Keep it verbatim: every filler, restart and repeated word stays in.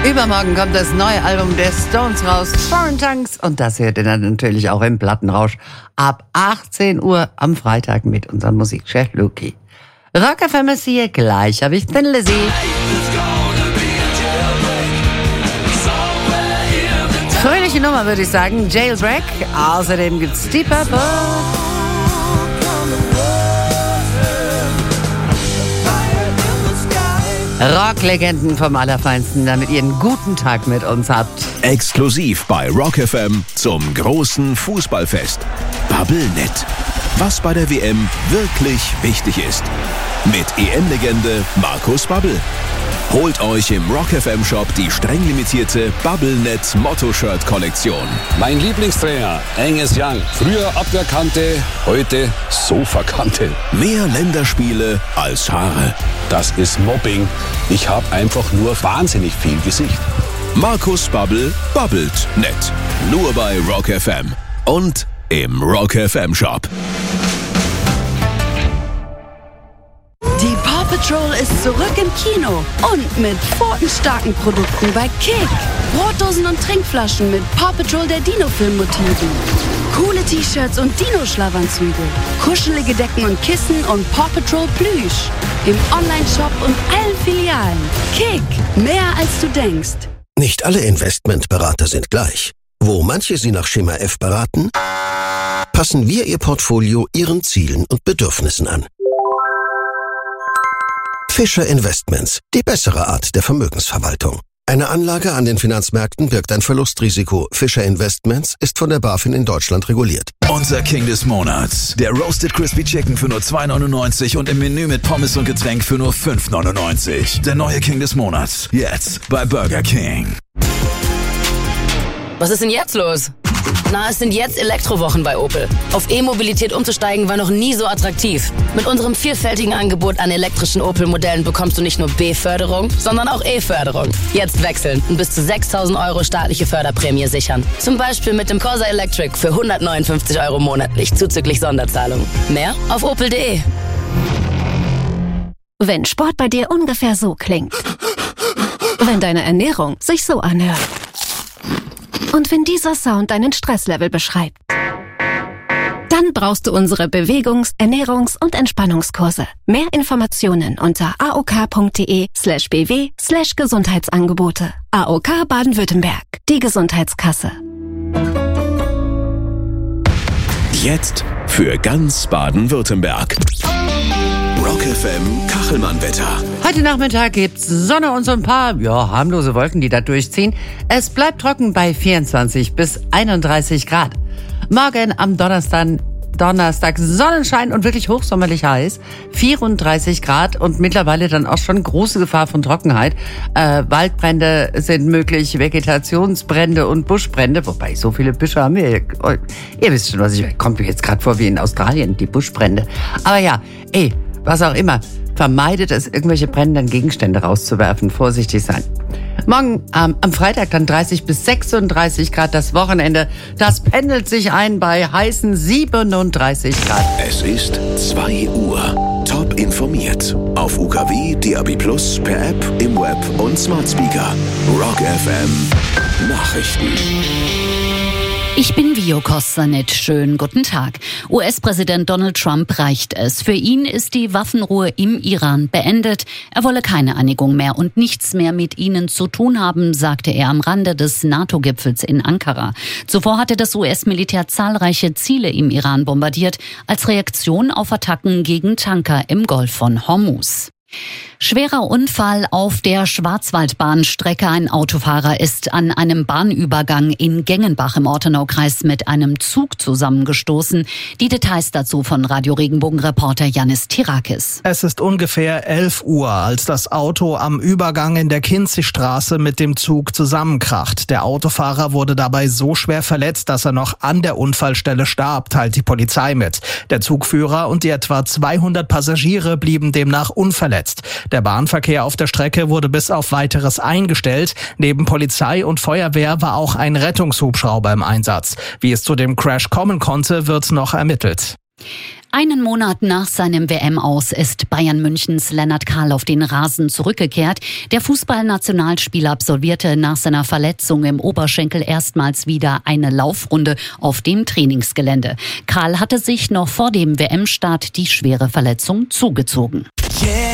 Übermorgen kommt das neue Album der Stones raus, Foreign Tongues. Und das hört ihr dann natürlich auch im Plattenrausch ab achtzehn Uhr am Freitag mit unserem Musikchef Luki. Rock F M ist hier, gleich habe ich den Lizzy. Fröhliche Nummer, würde ich sagen, Jailbreak. Außerdem gibt's Deep Purple. Rocklegenden vom Allerfeinsten, damit ihr einen guten Tag mit uns habt. Exklusiv bei Rock F M zum großen Fußballfest. Bubblenet. Was bei der W M wirklich wichtig ist. Mit E M-Legende Markus Babbel. Holt euch im Rock F M Shop die streng limitierte Bubblenet Motto-Shirt-Kollektion. Mein Lieblingstrainer, Angus Young. Früher Abwehrkante, heute Sofakante. Mehr Länderspiele als Haare. Das ist Mobbing. Ich habe einfach nur wahnsinnig viel Gesicht. Markus Babbel babbelt nett. Nur bei Rock F M. Und im Rock F M Shop. Die Paw Patrol ist zurück im Kino und mit pfotenstarken Produkten bei Kick. Brotdosen und Trinkflaschen mit Paw Patrol der Dino-Film-Motiven. Coole T-Shirts und Dino-Schlafanzüge. Kuschelige Decken und Kissen und Paw Patrol Plüsch. Im Online-Shop und allen Filialen. Kick, mehr als du denkst. Nicht alle Investmentberater sind gleich. Wo manche Sie nach Schema F beraten, passen wir Ihr Portfolio Ihren Zielen und Bedürfnissen an. Fischer Investments, die bessere Art der Vermögensverwaltung. Eine Anlage an den Finanzmärkten birgt ein Verlustrisiko. Fischer Investments ist von der BaFin in Deutschland reguliert. Unser King des Monats. Der Roasted Crispy Chicken für nur zwei neunundneunzig und im Menü mit Pommes und Getränk für nur fünf neunundneunzig. Der neue King des Monats. Jetzt bei Burger King. Was ist denn jetzt los? Na, es sind jetzt Elektrowochen bei Opel. Auf E-Mobilität umzusteigen war noch nie so attraktiv. Mit unserem vielfältigen Angebot an elektrischen Opel-Modellen bekommst du nicht nur B-Förderung, sondern auch E-Förderung. Jetzt wechseln und bis zu sechstausend Euro staatliche Förderprämie sichern. Zum Beispiel mit dem Corsa Electric für hundertneunundfünfzig Euro monatlich zuzüglich Sonderzahlung. Mehr auf opel punkt de. Wenn Sport bei dir ungefähr so klingt. Wenn deine Ernährung sich so anhört. Und wenn dieser Sound deinen Stresslevel beschreibt, dann brauchst du unsere Bewegungs-, Ernährungs- und Entspannungskurse. Mehr Informationen unter aok.de slash bw slash Gesundheitsangebote. A O K Baden-Württemberg, die Gesundheitskasse. Jetzt für ganz Baden-Württemberg. Rock F M Kachelmann-Wetter. Heute Nachmittag gibt's Sonne und so ein paar, ja, harmlose Wolken, die da durchziehen. Es bleibt trocken bei vierundzwanzig bis einunddreißig Grad. Morgen am Donnerstag, Donnerstag Sonnenschein und wirklich hochsommerlich heiß. vierunddreißig Grad und mittlerweile dann auch schon große Gefahr von Trockenheit. Äh, Waldbrände sind möglich, Vegetationsbrände und Buschbrände. Wobei, so viele Büsche haben wir. Ihr wisst schon, was ich, kommt mir jetzt gerade vor wie in Australien, die Buschbrände. Aber ja, ey, was auch immer, vermeidet es, irgendwelche brennenden Gegenstände rauszuwerfen. Vorsichtig sein. Morgen ähm, am Freitag dann dreißig bis sechsunddreißig Grad, das Wochenende. Das pendelt sich ein bei heißen siebenunddreißig Grad. Es ist zwei Uhr. Top informiert. Auf U K W, D A B Plus, per App, im Web und Smart Speaker. Rock F M Nachrichten. Ich bin Vio Kostanet. Schönen guten Tag. U S-Präsident Donald Trump reicht es. Für ihn ist die Waffenruhe im Iran beendet. Er wolle keine Einigung mehr und nichts mehr mit ihnen zu tun haben, sagte er am Rande des NATO-Gipfels in Ankara. Zuvor hatte das U S-Militär zahlreiche Ziele im Iran bombardiert, als Reaktion auf Attacken gegen Tanker im Golf von Hormuz. Schwerer Unfall auf der Schwarzwaldbahnstrecke. Ein Autofahrer ist an einem Bahnübergang in Gengenbach im Ortenaukreis mit einem Zug zusammengestoßen. Die Details dazu von Radio Regenbogen-Reporter Janis Tirakis. Es ist ungefähr elf Uhr, als das Auto am Übergang in der Kinzigstraße mit dem Zug zusammenkracht. Der Autofahrer wurde dabei so schwer verletzt, dass er noch an der Unfallstelle starb, teilt die Polizei mit. Der Zugführer und die etwa zweihundert Passagiere blieben demnach unverletzt. Der Bahnverkehr auf der Strecke wurde bis auf Weiteres eingestellt. Neben Polizei und Feuerwehr war auch ein Rettungshubschrauber im Einsatz. Wie es zu dem Crash kommen konnte, wird noch ermittelt. Einen Monat nach seinem W M-Aus ist Bayern Münchens Lennart Kahl auf den Rasen zurückgekehrt. Der Fußballnationalspieler absolvierte nach seiner Verletzung im Oberschenkel erstmals wieder eine Laufrunde auf dem Trainingsgelände. Kahl hatte sich noch vor dem W M-Start die schwere Verletzung zugezogen. Yeah.